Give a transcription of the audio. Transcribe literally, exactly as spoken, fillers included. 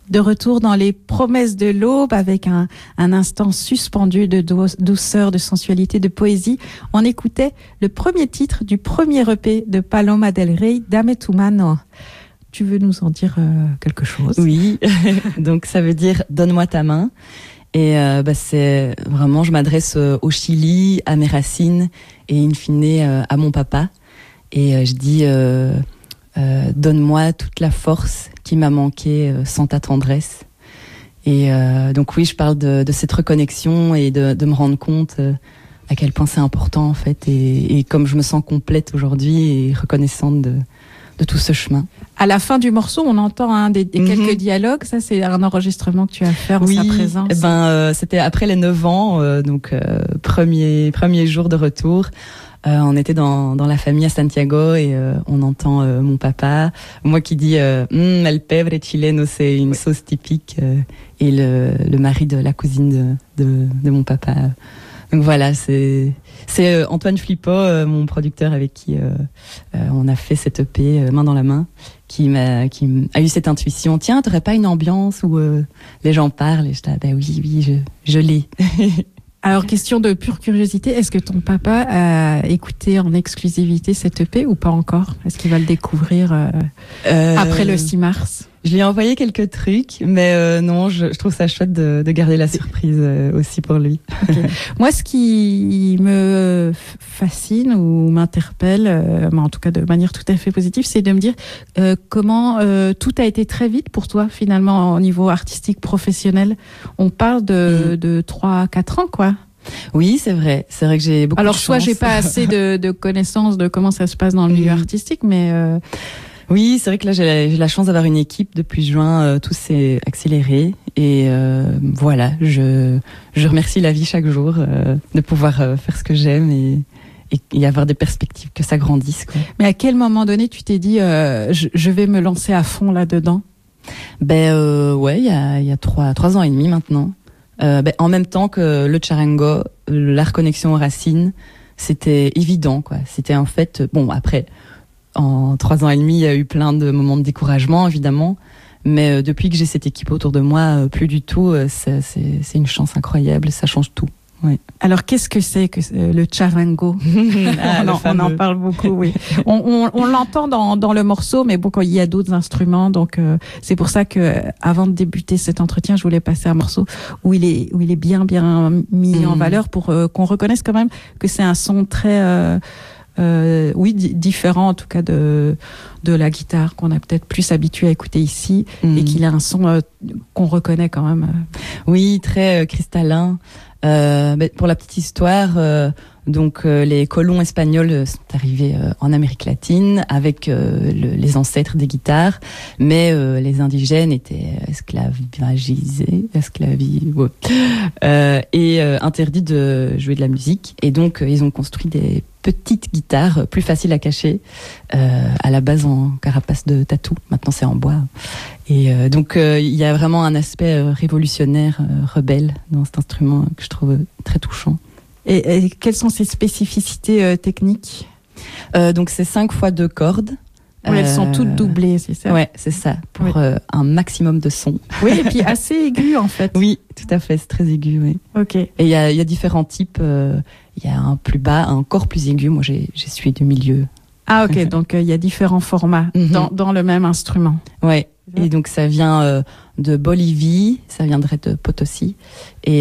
De retour dans les promesses de l'aube avec un, un instant suspendu de douceur, de sensualité, de poésie. On écoutait le premier titre du premier E P de Paloma del Rey, Dame tu mano. Tu veux nous en dire euh, quelque chose? Oui, donc ça veut dire donne-moi ta main. Et euh, bah, c'est vraiment, je m'adresse euh, au Chili, à mes racines et in fine euh, à mon papa. Et euh, je dis euh, euh, donne-moi toute la force qui m'a manqué euh, sans ta tendresse. Et euh, donc oui, je parle de, de cette reconnexion et de, de me rendre compte euh, à quel point c'est important en fait. Et, et comme je me sens complète aujourd'hui et reconnaissante de, de tout ce chemin. À la fin du morceau, on entend hein, des, des quelques mm-hmm. dialogues. Ça, c'est un enregistrement que tu as fait en oui, sa présence. Eh ben, euh, c'était après les neuf ans, euh, donc euh, premier premier jour de retour. Euh, on était dans dans la famille à Santiago et euh, on entend euh, mon papa, moi qui dis euh, mm, el pebre chileno, c'est une oui. sauce typique, euh, et le le mari de la cousine de de, de mon papa. Donc voilà, c'est c'est euh, Antoine Flippo, euh, mon producteur avec qui euh, euh, on a fait cette E P euh, main dans la main, qui m'a qui a eu cette intuition. Tiens, t'aurais pas une ambiance où euh, les gens parlent? Et je dis ah, bah oui oui je je l'ai. Alors, question de pure curiosité, est-ce que ton papa a écouté en exclusivité cette E P ou pas encore? Est-ce qu'il va le découvrir euh, euh, après le six mars? Je lui ai envoyé quelques trucs, mais euh, non, je, je trouve ça chouette de, de garder la surprise euh, aussi pour lui. Okay. Moi, ce qui me fascine ou m'interpelle, euh, mais en tout cas de manière tout à fait positive, c'est de me dire euh, comment euh, tout a été très vite pour toi, finalement, au niveau artistique, professionnel. On parle de, mmh. de trois à quatre ans, quoi. Oui, c'est vrai. C'est vrai que j'ai beaucoup Alors, de chance. soit j'ai pas assez de, de connaissances de comment ça se passe dans le milieu mmh. artistique, mais... Euh, Oui, c'est vrai que là j'ai la, j'ai la chance d'avoir une équipe depuis juin, euh, tout s'est accéléré et euh, voilà, je je remercie la vie chaque jour euh, de pouvoir euh, faire ce que j'aime et, et et avoir des perspectives que ça grandisse, quoi. Mais à quel moment donné tu t'es dit euh, je, je vais me lancer à fond là-dedans? Ben euh, ouais, il y a il y a trois trois ans et demi maintenant. Euh, ben, en même temps que le charango, la reconnexion aux racines, c'était évident, quoi. C'était en fait bon après. En trois ans et demi, il y a eu plein de moments de découragement, évidemment. Mais euh, depuis que j'ai cette équipe autour de moi, euh, plus du tout. Euh, c'est, c'est, c'est une chance incroyable. Ça change tout. Oui. Alors, qu'est-ce que c'est que euh, le charango? ah, on, en, on en parle beaucoup, oui. on, on, on l'entend dans, dans le morceau, mais bon, il y a d'autres instruments. Donc, euh, c'est pour ça que, avant de débuter cet entretien, je voulais passer un morceau où il est, où il est bien, bien mis mmh. en valeur pour euh, qu'on reconnaisse quand même que c'est un son très... Euh, Euh, oui, d- différent en tout cas de de la guitare qu'on a peut-être plus habitué à écouter ici mmh. et qu'il a un son euh, qu'on reconnaît quand même. Oui, très euh, cristallin. Euh, bah, pour la petite histoire, euh, donc euh, les colons espagnols sont arrivés euh, en Amérique latine avec euh, le, les ancêtres des guitares, mais euh, les indigènes étaient esclavagisés, esclavis, ouais. euh, et euh, interdits de jouer de la musique. Et donc euh, ils ont construit des petites guitares plus faciles à cacher, euh, à la base en carapace de tatou. Maintenant c'est en bois. Et euh, donc il euh, y a vraiment un aspect euh, révolutionnaire, euh, rebelle dans cet instrument que je trouve très touchant. Et, et quelles sont ses spécificités euh, techniques? euh, Donc c'est cinq fois deux cordes. Oui, elles euh, sont toutes doublées, c'est ça? Ouais, c'est ça, pour oui. euh, un maximum de son. Oui, et puis assez aigu en fait. Oui, tout à fait, c'est très aigu, oui. Ok. Et il y a, y a différents types. Il euh, y a un plus bas, un encore plus aigu. Moi, j'ai, j'ai celui du milieu. Ah ok, donc il euh, y a différents formats mm-hmm. dans, dans le même instrument. Ouais. Et donc ça vient euh, de Bolivie, ça viendrait de Potosi. Et